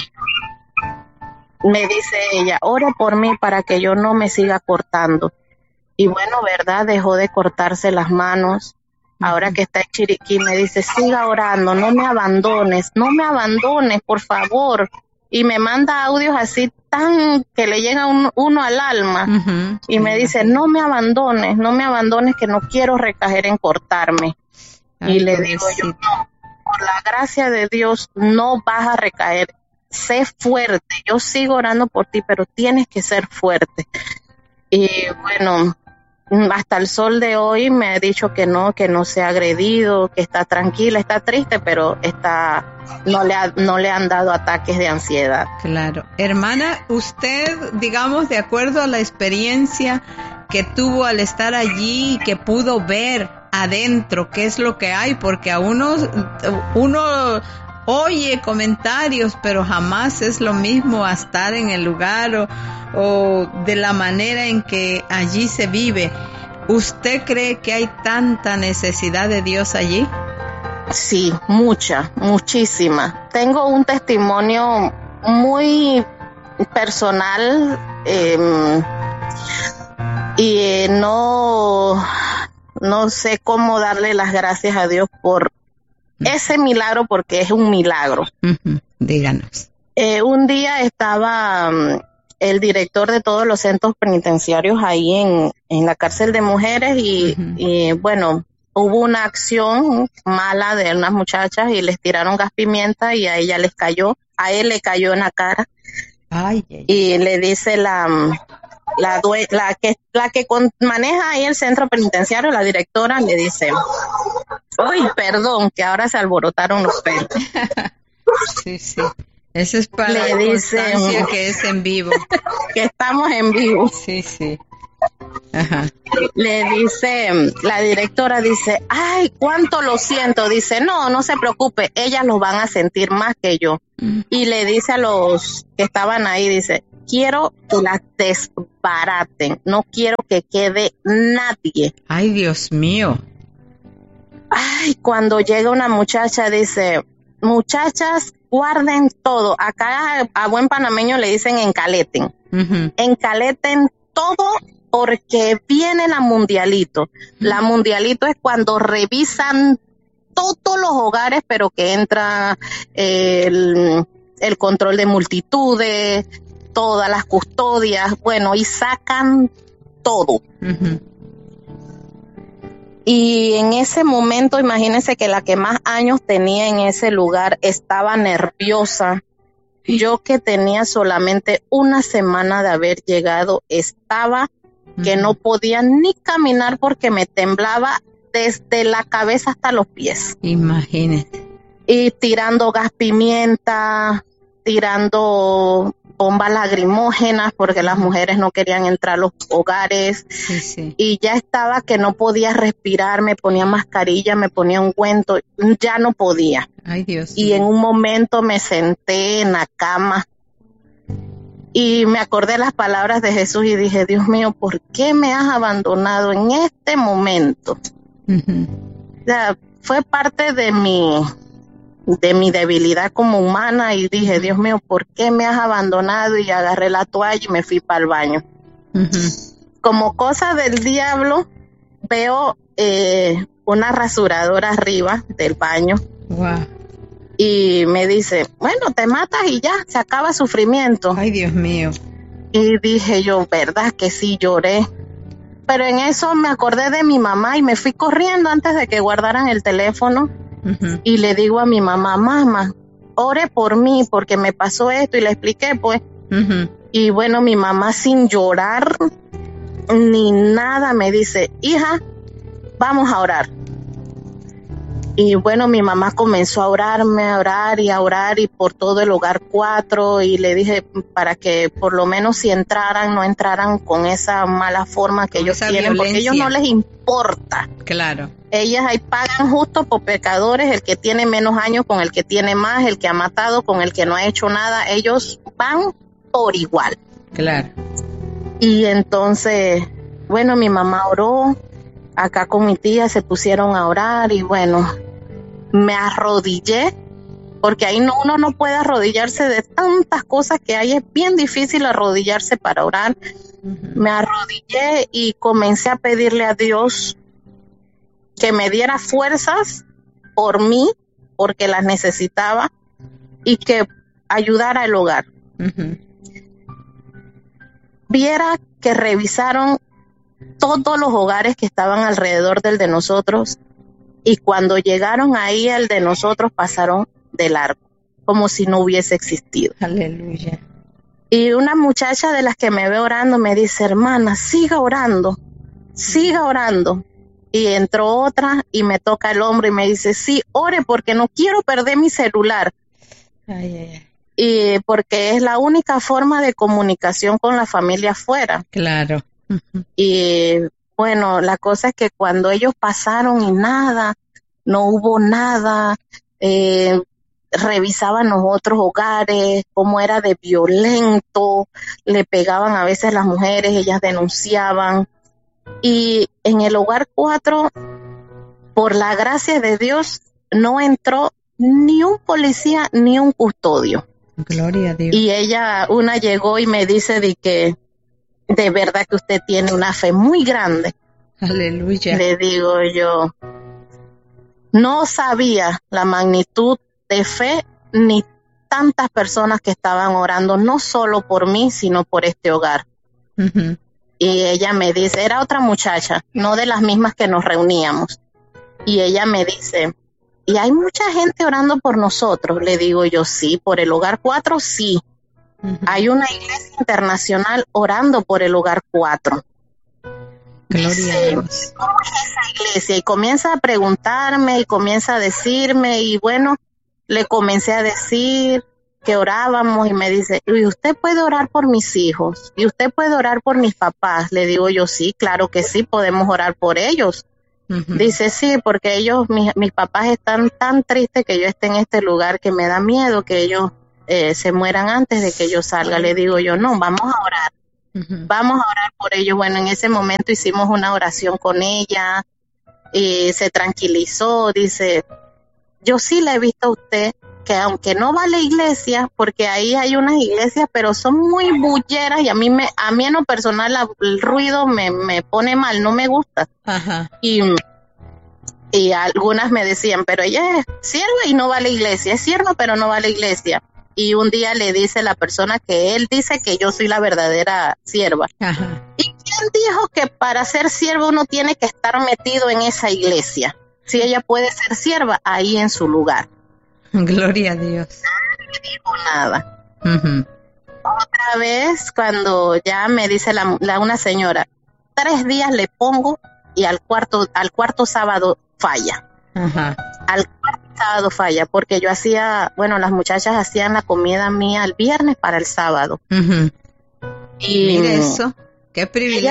Me dice ella, ore por mí para que yo no me siga cortando. Y bueno, verdad, dejó de cortarse las manos. Ahora que está en Chiriquí me dice, siga orando, no me abandones, por favor. Y me manda audios así tan que le llega uno al alma. Y me dice, no me abandones, que no quiero recaer en cortarme. Ay, y le digo yo, no, por la gracia de Dios no vas a recaer. Sé fuerte, yo sigo orando por ti, pero tienes que ser fuerte. Y bueno, hasta el sol de hoy me ha dicho que no se ha agredido, que está tranquila, está triste, pero no le han dado ataques de ansiedad. Claro. Hermana, usted, digamos, de acuerdo a la experiencia que tuvo al estar allí y que pudo ver adentro qué es lo que hay, porque a uno oye comentarios, pero jamás es lo mismo a estar en el lugar o de la manera en que allí se vive. ¿Usted cree que hay tanta necesidad de Dios allí? Sí, muchísima. Tengo un testimonio muy personal y no sé cómo darle las gracias a Dios por ese milagro, porque es un milagro. Díganos. Un día estaba el director de todos los centros penitenciarios ahí en la cárcel de mujeres y bueno, hubo una acción mala de unas muchachas y les tiraron gas pimienta y a él le cayó en la cara. Ay. Y le dice la que maneja ahí el centro penitenciario, la directora, le dice, ¡ay, perdón! Que ahora se alborotaron los pelos. Sí. Eso es para le la dice constancia que es en vivo. que estamos en vivo. Sí, sí. Ajá. Le dice, la directora dice, ay, cuánto lo siento. Dice, no se preocupe, ellas lo van a sentir más que yo. Y le dice a los que estaban ahí, dice, quiero que las desbaraten, no quiero que quede nadie. Ay, Dios mío. Ay, cuando llega una muchacha, dice, muchachas, guarden todo. Acá a buen panameño le dicen encaleten. Encaleten todo porque viene la mundialito. La mundialito es cuando revisan todos los hogares, pero que entra el control de multitudes, todas las custodias, bueno, y sacan todo. Y en ese momento, imagínense que la que más años tenía en ese lugar estaba nerviosa. Yo que tenía solamente una semana de haber llegado, estaba que no podía ni caminar porque me temblaba desde la cabeza hasta los pies. Imagínate. Y tirando gas pimienta, tirando bombas lacrimógenas porque las mujeres no querían entrar a los hogares. Sí, sí. Y ya estaba que no podía respirar, me ponía mascarilla, me ponía ungüento, ya no podía. Ay, Dios y mío. En un momento me senté en la cama y me acordé las palabras de Jesús y dije, Dios mío, ¿por qué me has abandonado en este momento? O sea, fue parte de mi debilidad como humana y dije, Dios mío, ¿por qué me has abandonado? Y agarré la toalla y me fui para el baño. Como cosa del diablo, veo una rasuradora arriba del baño. Wow. Y me dice, bueno, te matas y ya, se acaba sufrimiento. Ay, Dios mío. Y dije yo, ¿verdad que sí? Lloré. Pero en eso me acordé de mi mamá y me fui corriendo antes de que guardaran el teléfono. Y le digo a mi mamá, mamá, ore por mí porque me pasó esto, y le expliqué pues. Y bueno, mi mamá sin llorar ni nada me dice, hija, vamos a orar. Y bueno, mi mamá comenzó a orarme, a orar y por todo el hogar 4, y le dije para que por lo menos si entraran, no entraran con esa mala forma que ellos tienen, porque a ellos no les importa. Claro. Ellas ahí pagan justo por pecadores, el que tiene menos años con el que tiene más, el que ha matado con el que no ha hecho nada, ellos van por igual. Claro. Y entonces, bueno, mi mamá oró, acá con mi tía se pusieron a orar y bueno, me arrodillé, porque ahí uno no puede arrodillarse de tantas cosas que hay, es bien difícil arrodillarse para orar. Me arrodillé y comencé a pedirle a Dios que me diera fuerzas por mí, porque las necesitaba, y que ayudara el hogar. Viera que revisaron todos los hogares que estaban alrededor del de nosotros, y cuando llegaron ahí al de nosotros pasaron de largo, como si no hubiese existido. Aleluya. Y una muchacha de las que me ve orando me dice, hermana, siga orando. Y entró otra y me toca el hombro y me dice, sí, ore porque no quiero perder mi celular. Y porque es la única forma de comunicación con la familia afuera. Claro. Y bueno, la cosa es que cuando ellos pasaron y nada, no hubo nada, revisaban los otros hogares, cómo era de violento, le pegaban a veces a las mujeres, ellas denunciaban. Y en el hogar 4, por la gracia de Dios, no entró ni un policía ni un custodio. Gloria a Dios. Y una llegó y me dice de que de verdad que usted tiene una fe muy grande. Aleluya. Le digo yo, no sabía la magnitud de fe ni tantas personas que estaban orando, no solo por mí, sino por este hogar. Y ella me dice, era otra muchacha, no de las mismas que nos reuníamos. Y ella me dice, ¿y hay mucha gente orando por nosotros? Le digo yo, sí, por el hogar 4, sí. Hay una iglesia internacional orando por el hogar 4. Gloria a Dios. ¿Cómo es esa iglesia? Y comienza a preguntarme y comienza a decirme, y bueno, le comencé a decir, que orábamos y me dice, ¿y usted puede orar por mis hijos? ¿Y usted puede orar por mis papás? Le digo yo, sí, claro que sí, podemos orar por ellos. Dice, sí, porque ellos, mis papás están tan tristes que yo esté en este lugar que me da miedo que ellos se mueran antes de que yo salga. Le digo yo, no, vamos a orar. Vamos a orar por ellos. Bueno, en ese momento hicimos una oración con ella y se tranquilizó. Dice, yo sí le he visto a usted que aunque no va a la iglesia, porque ahí hay unas iglesias, pero son muy bulleras y a mí en lo personal el ruido me pone mal, no me gusta. Ajá. Y algunas me decían, pero ella es sierva y no va a la iglesia, es sierva pero no va a la iglesia. Y un día le dice la persona que él dice que yo soy la verdadera sierva. Ajá. ¿Y quién dijo que para ser sierva uno tiene que estar metido en esa iglesia? Si ella puede ser sierva ahí en su lugar. Gloria a Dios. No le dijo nada. Otra vez cuando ya me dice una señora, 3 días le pongo y al cuarto sábado falla. Ajá. Al cuarto sábado falla, porque yo las muchachas hacían la comida mía el viernes para el sábado. Y mire eso, qué privilegio.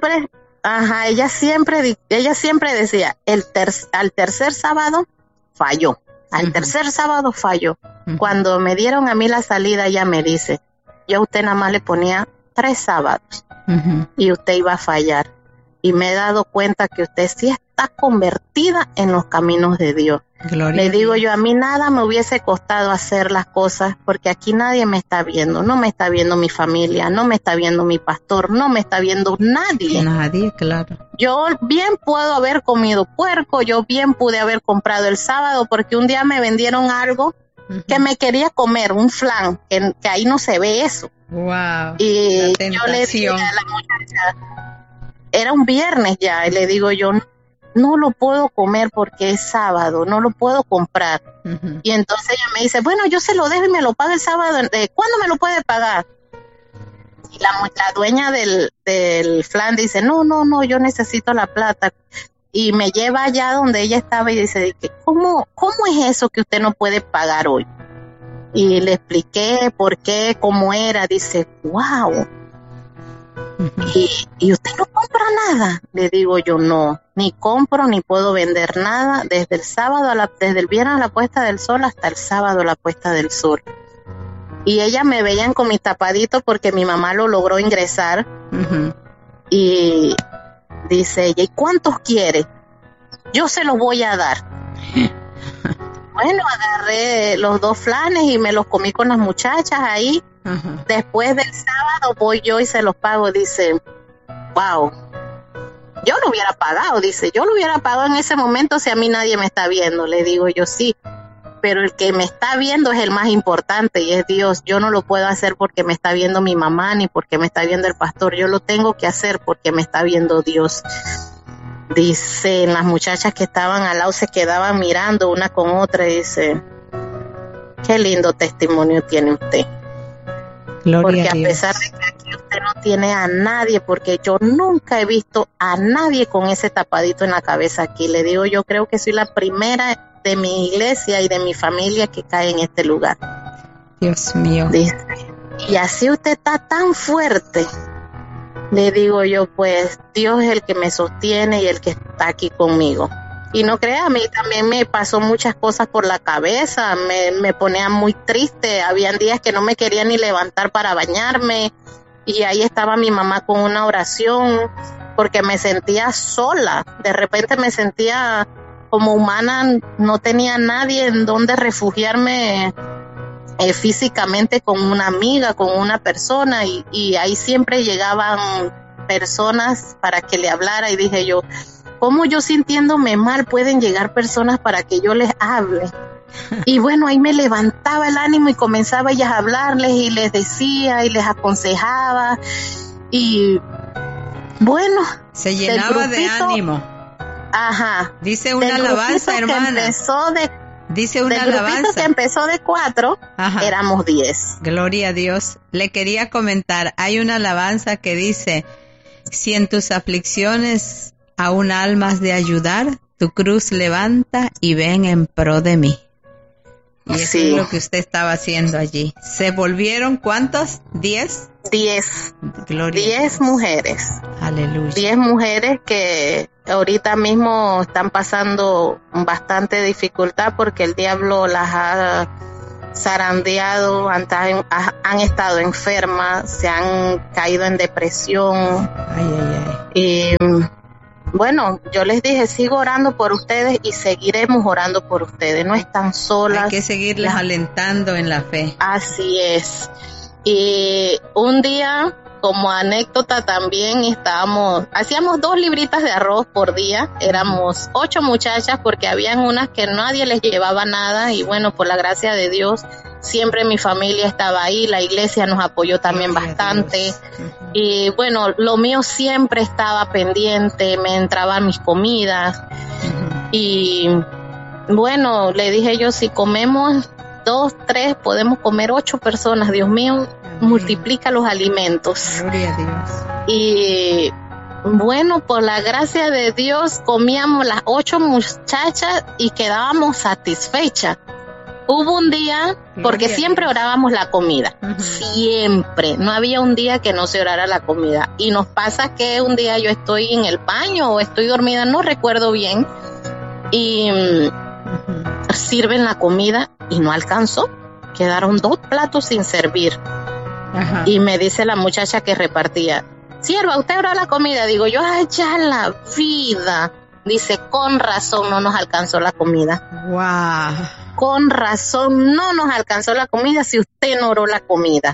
Ella siempre decía, al tercer sábado falló. Al tercer sábado falló. Cuando me dieron a mí la salida, ella me dice, yo a usted nada más le ponía 3 sábados y usted iba a fallar. Y me he dado cuenta que usted sí está convertida en los caminos de Dios. Gloria. Le digo yo, a mí nada me hubiese costado hacer las cosas porque aquí nadie me está viendo. No me está viendo mi familia, no me está viendo mi pastor, no me está viendo nadie. Nadie, claro. Yo bien puedo haber comido puerco, yo bien pude haber comprado el sábado porque un día me vendieron algo que me quería comer, un flan, que ahí no se ve eso. Wow. Y yo le dije a la muchacha, era un viernes ya, y le digo yo, no lo puedo comer porque es sábado, no lo puedo comprar. Y entonces ella me dice, bueno, yo se lo dejo y me lo paga el sábado. ¿Cuándo me lo puede pagar? Y la dueña del flan dice, no, yo necesito la plata. Y me lleva allá donde ella estaba y dice, ¿cómo es eso que usted no puede pagar hoy? Y le expliqué por qué, cómo era. Dice, wow. ¿Y usted no compra nada? Le digo yo, no, ni compro ni puedo vender nada desde el viernes a la puesta del sol hasta el sábado a la puesta del sol. Y ellas me veían con mis tapaditos porque mi mamá lo logró ingresar. Y dice ella, ¿y cuántos quiere? Yo se los voy a dar. Bueno, agarré los 2 flanes y me los comí con las muchachas ahí. Después del sábado voy yo y se los pago. Dice, wow, yo lo hubiera pagado. Dice, yo lo hubiera pagado en ese momento si a mí nadie me está viendo. Le digo yo, sí, pero el que me está viendo es el más importante y es Dios. Yo no lo puedo hacer porque me está viendo mi mamá ni porque me está viendo el pastor. Yo lo tengo que hacer porque me está viendo Dios. Dice, las muchachas que estaban al lado se quedaban mirando una con otra y dice, qué lindo testimonio tiene usted. Gloria porque a pesar de que aquí usted no tiene a nadie, porque yo nunca he visto a nadie con ese tapadito en la cabeza aquí. Le digo, yo creo que soy la primera de mi iglesia y de mi familia que cae en este lugar. Dios mío. Dice, y así usted está tan fuerte. Le digo yo, pues Dios es el que me sostiene y el que está aquí conmigo. Y no crea, a mí también me pasó muchas cosas por la cabeza, me ponía muy triste, habían días que no me quería ni levantar para bañarme y ahí estaba mi mamá con una oración porque me sentía sola, de repente me sentía como humana, no tenía nadie en donde refugiarme físicamente con una amiga, con una persona y ahí siempre llegaban personas para que le hablara y dije yo, ¿cómo yo sintiéndome mal pueden llegar personas para que yo les hable? Y bueno, ahí me levantaba el ánimo y comenzaba ellas a hablarles y les decía y les aconsejaba y bueno. Se llenaba de ánimo. Ajá. Dice una alabanza, hermana. Dice una alabanza. Que empezó de 4, éramos 10. Gloria a Dios. Le quería comentar, hay una alabanza que dice, si en tus aflicciones aún almas de ayudar, tu cruz levanta y ven en pro de mí. Y eso Sí. es lo que usted estaba haciendo allí. ¿Se volvieron cuántas? ¿10? 10. Gloria a 10 Dios. mujeres. Aleluya. 10 mujeres que ahorita mismo están pasando bastante dificultad porque el diablo las ha zarandeado, han estado enfermas, se han caído en depresión. Ay. Y bueno, yo les dije, sigo orando por ustedes y seguiremos orando por ustedes. No están solas. Hay que seguirles alentando en la fe. Así es. Y un día, como anécdota también, hacíamos 2 libritas de arroz por día. Éramos 8 muchachas porque habían unas que nadie les llevaba nada y bueno, por la gracia de Dios, siempre mi familia estaba ahí, la iglesia nos apoyó también bastante. Y bueno, lo mío siempre estaba pendiente, me entraban mis comidas. Y bueno, le dije yo, si comemos 2, 3, podemos comer 8 personas, Dios mío, multiplica los alimentos. Gloria a Dios. Y bueno, por la gracia de Dios, comíamos las 8 muchachas y quedábamos satisfechas. Hubo un día, porque Gloria a siempre Dios. orábamos la comida, siempre, no había un día que no se orara la comida. Y nos pasa que un día yo estoy en el baño o estoy dormida, no recuerdo bien, y sirven la comida y no alcanzó. Quedaron 2 platos sin servir. Ajá. Y me dice la muchacha que repartía, sierva, ¿usted oró la comida? Digo yo, ay, ya la vida. Dice, con razón no nos alcanzó la comida. Wow. Con razón no nos alcanzó la comida si usted no oró la comida.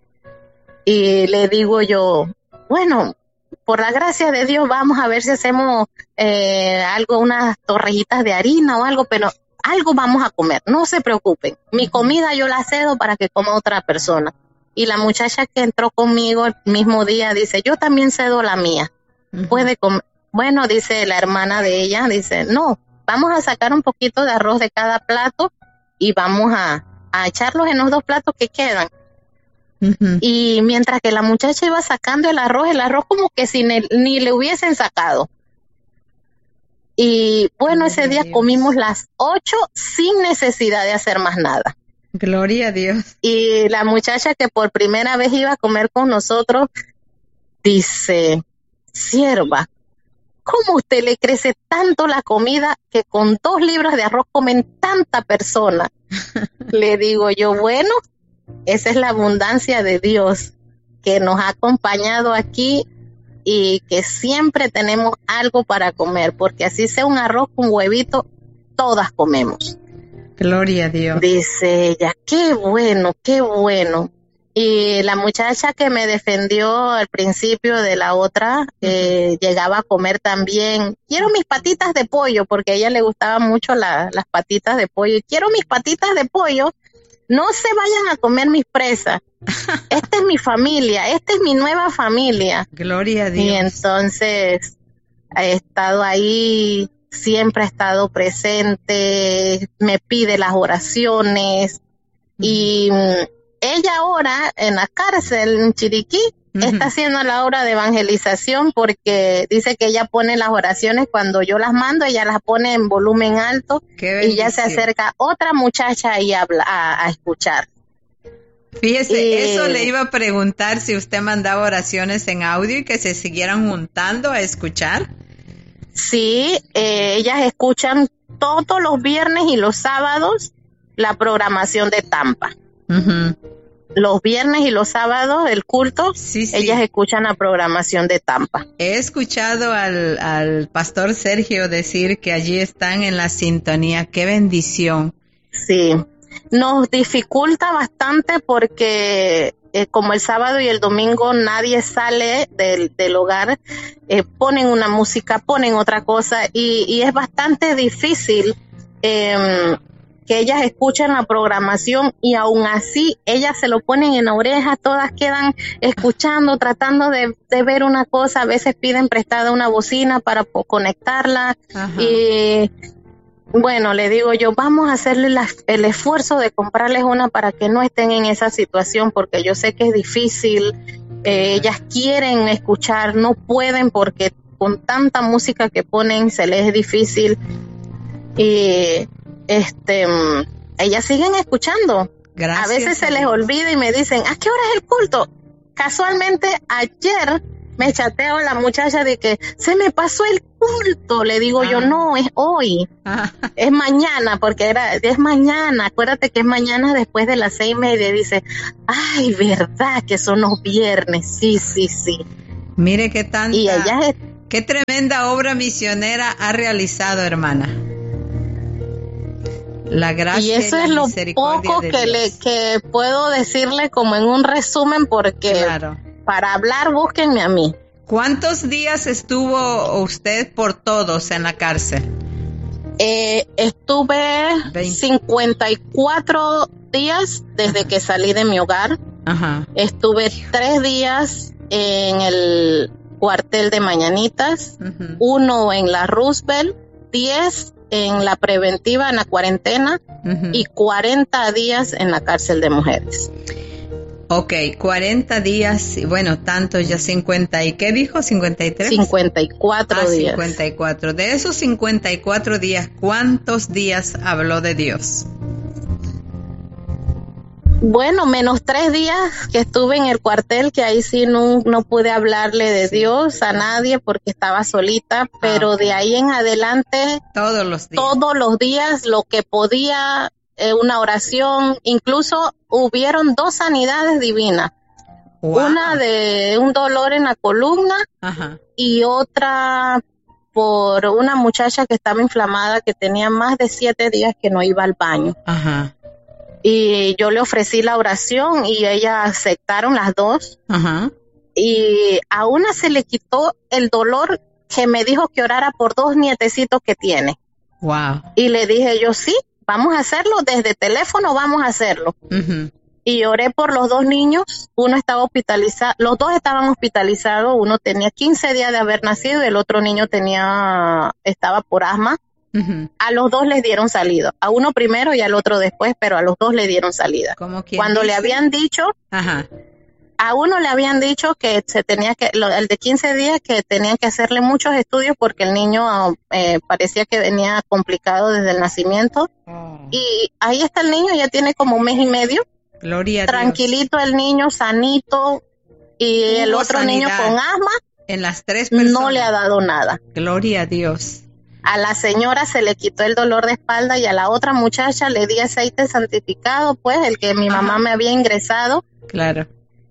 Y le digo yo, bueno, por la gracia de Dios vamos a ver si hacemos algo, unas torrejitas de harina o algo, pero algo vamos a comer, no se preocupen. Mi comida yo la cedo para que coma otra persona. Y la muchacha que entró conmigo el mismo día dice, yo también cedo la mía. Puede comer. Bueno, dice la hermana de ella, dice, no, vamos a sacar un poquito de arroz de cada plato y vamos a echarlos en los 2 platos que quedan. Y mientras que la muchacha iba sacando el arroz como que si ni le hubiesen sacado. Y bueno, ese día comimos las 8 sin necesidad de hacer más nada. Gloria a Dios. Y la muchacha que por primera vez iba a comer con nosotros dice, sierva, ¿cómo usted le crece tanto la comida que con 2 libras de arroz comen tanta persona? Le digo yo, bueno, esa es la abundancia de Dios que nos ha acompañado aquí y que siempre tenemos algo para comer, porque así sea un arroz con huevito, todas comemos. Gloria a Dios. Dice ella, qué bueno, qué bueno. Y la muchacha que me defendió al principio de la otra, llegaba a comer también, quiero mis patitas de pollo, porque a ella le gustaban mucho las patitas de pollo, y quiero mis patitas de pollo, no se vayan a comer mis presas, esta es mi familia, esta es mi nueva familia. Gloria a Dios. Y entonces he estado ahí, siempre ha estado presente, me pide las oraciones, y ella ahora en la cárcel en Chiriquí está haciendo la obra de evangelización porque dice que ella pone las oraciones cuando yo las mando, ella las pone en volumen alto y ya se acerca otra muchacha ahí a escuchar. Fíjese, eso le iba a preguntar si usted mandaba oraciones en audio y que se siguieran juntando a escuchar. Sí, ellas escuchan todos los viernes y los sábados la programación de Tampa. Los viernes y los sábados el culto, ellas escuchan la programación de Tampa. He escuchado al pastor Sergio decir que allí están en la sintonía. ¡Qué bendición! Sí, nos dificulta bastante porque como el sábado y el domingo nadie sale del hogar, ponen una música, ponen otra cosa y es bastante difícil que ellas escuchen la programación y aún así ellas se lo ponen en la oreja, todas quedan escuchando, tratando de ver una cosa, a veces piden prestada una bocina para conectarla. Ajá. Y bueno, le digo yo, vamos a hacerle el esfuerzo de comprarles una para que no estén en esa situación, porque yo sé que es difícil, ellas quieren escuchar, no pueden porque con tanta música que ponen se les es difícil. Y ellas siguen escuchando. Gracias. A veces se les olvida y me dicen, ¿a qué hora es el culto? Casualmente ayer me chateó la muchacha de que se me pasó el culto. Le digo yo, no, es hoy. Es mañana, porque es mañana. Acuérdate que es mañana después de las 6:30. Dice, ay, verdad que son los viernes. Sí. Mire qué tanta, y ella qué tremenda obra misionera ha realizado, hermana. La gracia y eso es lo poco que puedo decirle como en un resumen, porque claro, para hablar búsquenme a mí. ¿Cuántos días estuvo usted por todos en la cárcel? Estuve 54 días desde que salí de mi hogar. Ajá. Estuve 3 días en el cuartel de Mañanitas, 1 en la Roosevelt, 10 en la preventiva, en la cuarentena, y 40 días en la cárcel de mujeres. Ok, 40 días, y bueno, tantos ya 50, ¿y qué dijo? ¿53? 54 días. 54. De esos 54 días, ¿cuántos días habló de Dios? Bueno, menos 3 días que estuve en el cuartel, que ahí sí no pude hablarle de Dios a nadie porque estaba solita, pero de ahí en adelante, todos los días lo que podía, una oración, incluso hubieron 2 sanidades divinas. Wow. Una de un dolor en la columna, ajá, y otra por una muchacha que estaba inflamada, que tenía más de 7 días que no iba al baño. Ajá. Y yo le ofrecí la oración y ellas aceptaron las 2. Ajá. Y a una se le quitó el dolor, que me dijo que orara por 2 nietecitos que tiene. Wow. Y le dije yo, sí, vamos a hacerlo, desde teléfono vamos a hacerlo. Y oré por los 2 niños. Uno estaba hospitalizado, los 2 estaban hospitalizados. Uno tenía 15 días de haber nacido y el otro niño estaba por asma. A los 2 les dieron salida, a uno primero y al otro después, pero a los 2 le dieron salida. Cuando dice? Le habían dicho, ajá, a uno le habían dicho que el de 15 días, que tenían que hacerle muchos estudios porque el niño parecía que venía complicado desde el nacimiento. Y ahí está el niño, ya tiene como 1 mes y medio. Gloria a tranquilito Dios. El niño, sanito, y el otro niño con asma. En las 3 personas. No le ha dado nada. Gloria a Dios. A la señora se le quitó el dolor de espalda y a la otra muchacha le di aceite santificado, pues, el que mi mamá me había ingresado. Claro.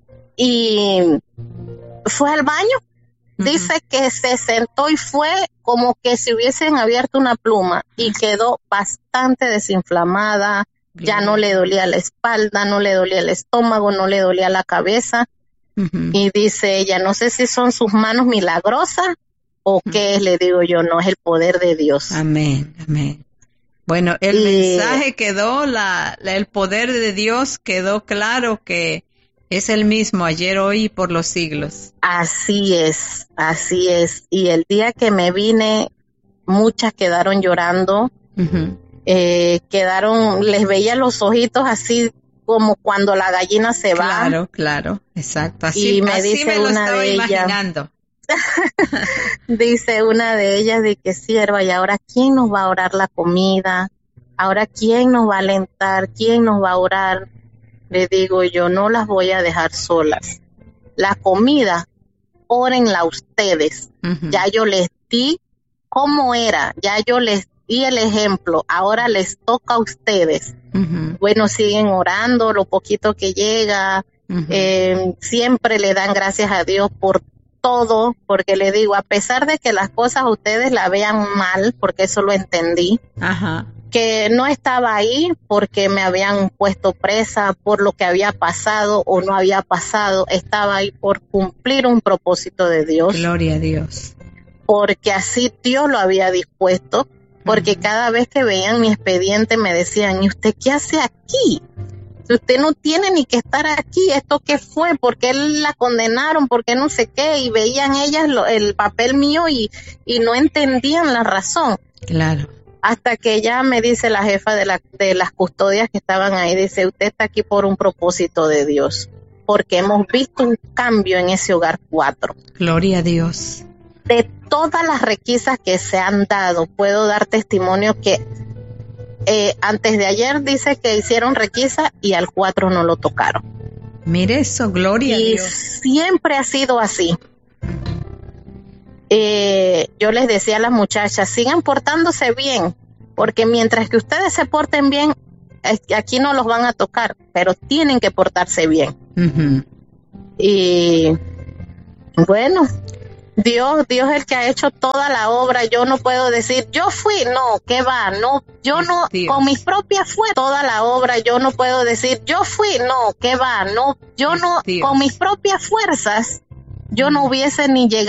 Y fue al baño. Dice que se sentó y fue como que si hubiesen abierto una pluma y quedó bastante desinflamada. Ya no le dolía la espalda, no le dolía el estómago, no le dolía la cabeza. Y dice ella, no sé si son sus manos milagrosas o qué es. Le digo yo, no, es el poder de Dios. Amén, amén. Bueno, el mensaje quedó, el poder de Dios quedó claro, que es el mismo ayer, hoy y por los siglos. Así es, así es. Y el día que me vine, muchas quedaron llorando, les veía los ojitos así como cuando la gallina se va. Claro, claro, exacto. Así, y me dice me lo una estaba de imaginando. Ellas, dice una de ellas de que sierva, y ahora ¿quién nos va a orar la comida? Ahora ¿quién nos va a alentar? ¿Quién nos va a orar? Le digo yo, no las voy a dejar solas. La comida, órenla ustedes. Ya yo les di cómo era, ya yo les di el ejemplo, ahora les toca a ustedes. Bueno, siguen orando lo poquito que llega, siempre le dan gracias a Dios por todo, porque le digo, a pesar de que las cosas ustedes la vean mal, porque eso lo entendí, que no estaba ahí porque me habían puesto presa por lo que había pasado o no había pasado, estaba ahí por cumplir un propósito de Dios. Gloria a Dios. Porque así Dios lo había dispuesto, porque cada vez que veían mi expediente me decían, ¿y usted qué hace aquí? Si usted no tiene ni que estar aquí, ¿esto qué fue? ¿Por qué la condenaron? ¿Por qué no sé qué? Y veían ellas el papel mío y no entendían la razón. Claro. Hasta que ya me dice la jefa de las custodias que estaban ahí, dice, usted está aquí por un propósito de Dios, porque hemos visto un cambio en ese hogar 4. Gloria a Dios. De todas las requisas que se han dado, puedo dar testimonio que antes de ayer dice que hicieron requisa y al 4 no lo tocaron. Mire eso, gloria a Dios. Y siempre ha sido así. Yo les decía a las muchachas, sigan portándose bien, porque mientras que ustedes se porten bien, aquí no los van a tocar, pero tienen que portarse bien. Uh-huh. Y bueno, Dios es el que ha hecho toda la obra. Yo no puedo decir, yo fui, no, ¿qué va? No, yo no, Dios. con mis propias fuerzas, toda la obra. Yo no puedo decir, yo fui, no, ¿qué va? No, yo no, Dios. con mis propias fuerzas, yo no hubiese ni llegado